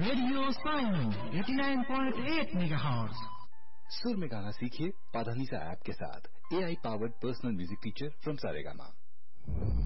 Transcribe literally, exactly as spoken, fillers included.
Radio Simon eighty nine point eight megahertz. सुर में गाना सीखिए पाधानीसा ऐप के साथ। ए I powered personal music teacher from Saregama.